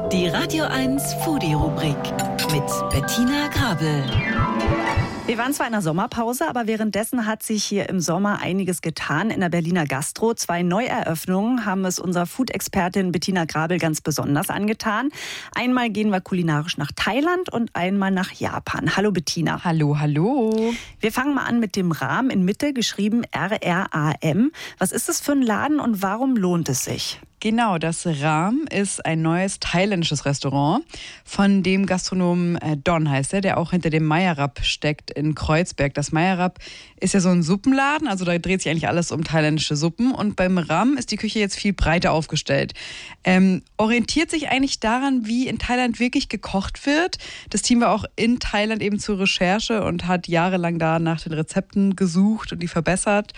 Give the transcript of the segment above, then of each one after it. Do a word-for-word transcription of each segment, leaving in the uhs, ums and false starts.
Die Radio eins Foodie-Rubrik mit Bettina Grabel. Wir waren zwar in der Sommerpause, aber währenddessen hat sich hier im Sommer einiges getan in der Berliner Gastro. Zwei Neueröffnungen haben es unserer Food-Expertin Bettina Grabel ganz besonders angetan. Einmal gehen wir kulinarisch nach Thailand und einmal nach Japan. Hallo Bettina. Hallo, hallo. Wir fangen mal an mit dem Ram in Mitte, geschrieben R R A M. Was ist das für ein Laden und warum lohnt es sich? Genau, das Ram ist ein neues thailändisches Restaurant von dem Gastronomen Don heißt er, der auch hinter dem Meyerab steckt in Kreuzberg. Das Meyerab ist ja so ein Suppenladen, also da dreht sich eigentlich alles um thailändische Suppen. Und beim Ram ist die Küche jetzt viel breiter aufgestellt. Ähm, orientiert sich eigentlich daran, wie in Thailand wirklich gekocht wird. Das Team war auch in Thailand eben zur Recherche und hat jahrelang da nach den Rezepten gesucht und die verbessert.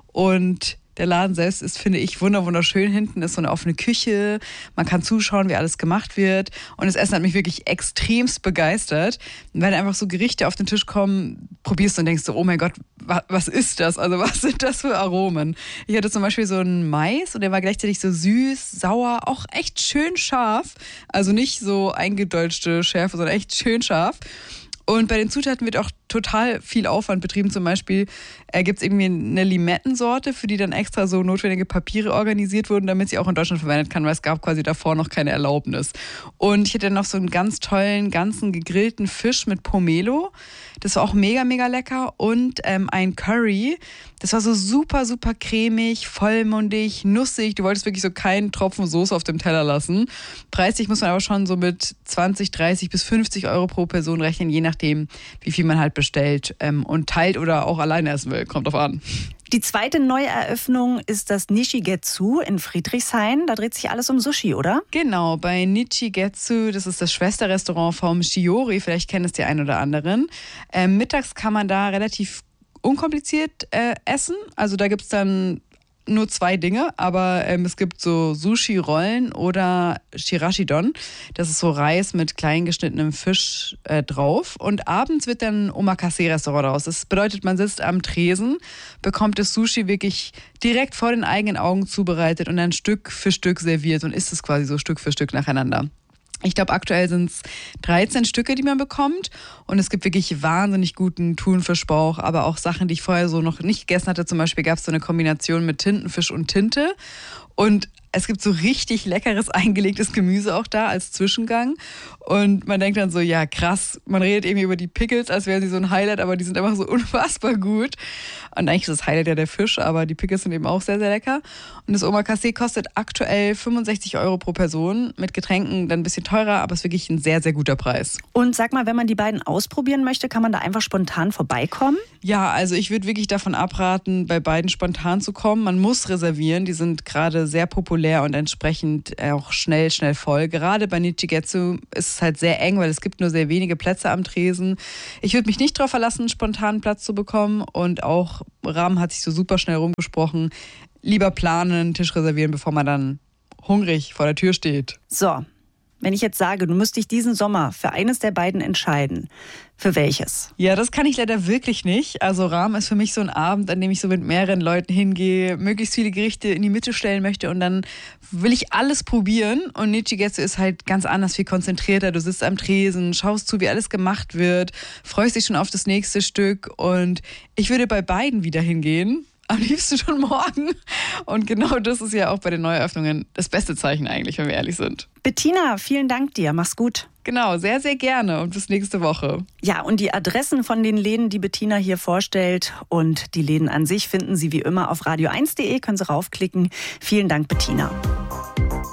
Und der Laden selbst ist, finde ich, wunderschön. Hinten ist so eine offene Küche. Man kann zuschauen, wie alles gemacht wird. Und das Essen hat mich wirklich extremst begeistert. Und wenn einfach so Gerichte auf den Tisch kommen, probierst du und denkst so, oh mein Gott, was ist das? Also was sind das für Aromen? Ich hatte zum Beispiel so einen Mais und der war gleichzeitig so süß, sauer, auch echt schön scharf. Also nicht so eingedeutschte Schärfe, sondern echt schön scharf. Und bei den Zutaten wird auch total viel Aufwand betrieben. Zum Beispiel äh, gibt es irgendwie eine Limettensorte, für die dann extra so notwendige Papiere organisiert wurden, damit sie auch in Deutschland verwendet kann, weil es gab quasi davor noch keine Erlaubnis. Und ich hatte noch so einen ganz tollen, ganzen gegrillten Fisch mit Pomelo. Das war auch mega, mega lecker. Und ähm, ein Curry. Das war so super, super cremig, vollmundig, nussig. Du wolltest wirklich so keinen Tropfen Soße auf dem Teller lassen. Preislich muss man aber schon so mit zwanzig, dreißig bis fünfzig Euro pro Person rechnen, je nachdem, wie viel man halt bestellt ähm, und teilt oder auch alleine essen will. Kommt drauf an. Die zweite Neueröffnung ist das Nishigetsu in Friedrichshain. Da dreht sich alles um Sushi, oder? Genau, bei Nichigetsu, das ist das Schwesterrestaurant vom Shiori, vielleicht kennen es die einen oder anderen. Ähm, mittags kann man da relativ unkompliziert äh, essen. Also da gibt es dann nur zwei Dinge, aber ähm, es gibt so Sushi-Rollen oder Shirashidon. Das ist so Reis mit klein geschnittenem Fisch äh, drauf. Und abends wird dann ein Omakase-Restaurant raus. Das bedeutet, man sitzt am Tresen, bekommt das Sushi wirklich direkt vor den eigenen Augen zubereitet und dann Stück für Stück serviert und isst es quasi so Stück für Stück nacheinander. Ich glaube, aktuell sind es dreizehn Stücke, die man bekommt. Und es gibt wirklich wahnsinnig guten Thunfischbauch, aber auch Sachen, die ich vorher so noch nicht gegessen hatte. Zum Beispiel gab es so eine Kombination mit Tintenfisch und Tinte. Und es gibt so richtig leckeres eingelegtes Gemüse auch da als Zwischengang. Und man denkt dann so, ja krass, man redet irgendwie über die Pickles, als wären sie so ein Highlight, aber die sind einfach so unfassbar gut. Und eigentlich ist das Highlight ja der Fisch, aber die Pickles sind eben auch sehr, sehr lecker. Und das Omakase kostet aktuell fünfundsechzig Euro pro Person, mit Getränken dann ein bisschen teurer, aber es ist wirklich ein sehr, sehr guter Preis. Und sag mal, wenn man die beiden ausprobieren möchte, kann man da einfach spontan vorbeikommen? Ja, also ich würde wirklich davon abraten, bei beiden spontan zu kommen. Man muss reservieren, die sind gerade sehr populär und entsprechend auch schnell, schnell voll. Gerade bei Nichigetsu ist es halt sehr eng, weil es gibt nur sehr wenige Plätze am Tresen. Ich würde mich nicht darauf verlassen, spontan Platz zu bekommen. Und auch Ram hat sich so super schnell rumgesprochen. Lieber planen, Tisch reservieren, bevor man dann hungrig vor der Tür steht. So, wenn ich jetzt sage, du müsst dich diesen Sommer für eines der beiden entscheiden, für welches? Ja, das kann ich leider wirklich nicht. Also Ram ist für mich so ein Abend, an dem ich so mit mehreren Leuten hingehe, möglichst viele Gerichte in die Mitte stellen möchte und dann will ich alles probieren. Und Nichigetsu ist halt ganz anders, viel konzentrierter. Du sitzt am Tresen, schaust zu, wie alles gemacht wird, freust dich schon auf das nächste Stück. Und ich würde bei beiden wieder hingehen. Am liebsten schon morgen. Und genau das ist ja auch bei den Neueröffnungen das beste Zeichen eigentlich, wenn wir ehrlich sind. Bettina, vielen Dank dir. Mach's gut. Genau, sehr, sehr gerne und bis nächste Woche. Ja, und die Adressen von den Läden, die Bettina hier vorstellt und die Läden an sich finden Sie wie immer auf radio eins punkt de. Können Sie raufklicken. Vielen Dank, Bettina.